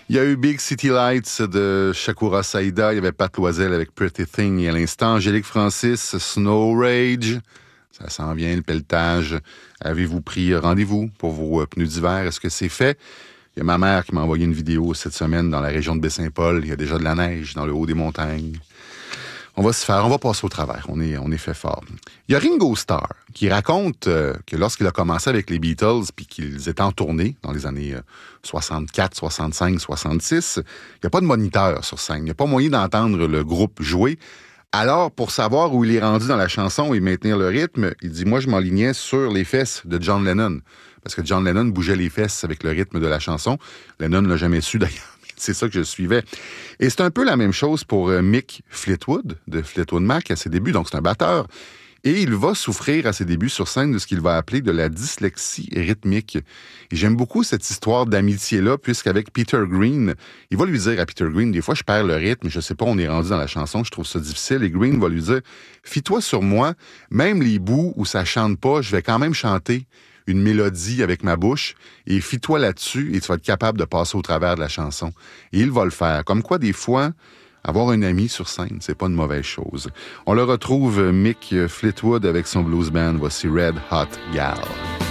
Il y a eu Big City Lights de Shakura Saïda. Il y avait Pat Loisel avec Pretty Thing. Et à l'instant, Angélique Francis, Snow Rage. Ça s'en vient, le pelletage. Avez-vous pris rendez-vous pour vos pneus d'hiver? Est-ce que c'est fait? Il y a ma mère qui m'a envoyé une vidéo cette semaine dans la région de Baie-Saint-Paul. Il y a déjà de la neige dans le haut des montagnes. On va passer au travers. On est fait fort. Il y a Ringo Starr qui raconte que lorsqu'il a commencé avec les Beatles puis qu'ils étaient en tournée dans les années 64, 65, 66, il n'y a pas de moniteur sur scène. Il n'y a pas moyen d'entendre le groupe jouer. Alors, pour savoir où il est rendu dans la chanson et maintenir le rythme, il dit « Moi, je m'enlignais sur les fesses de John Lennon. » Parce que John Lennon bougeait les fesses avec le rythme de la chanson. Lennon ne l'a jamais su, d'ailleurs. C'est ça que je suivais. Et c'est un peu la même chose pour Mick Fleetwood, de Fleetwood Mac, à ses débuts. Donc, c'est un batteur. Et il va souffrir à ses débuts sur scène de ce qu'il va appeler de la dyslexie rythmique. Et j'aime beaucoup cette histoire d'amitié-là, puisqu'avec Peter Green, il va lui dire à Peter Green, des fois, je perds le rythme, je sais pas, on est rendu dans la chanson, je trouve ça difficile. Et Green va lui dire, fie-toi sur moi, même les bouts où ça chante pas, je vais quand même chanter une mélodie avec ma bouche, et fie-toi là-dessus, et tu vas être capable de passer au travers de la chanson. Et il va le faire. Comme quoi, des fois, avoir un ami sur scène, c'est pas une mauvaise chose. On le retrouve, Mick Fleetwood, avec son blues band. Voici Red Hot Gal.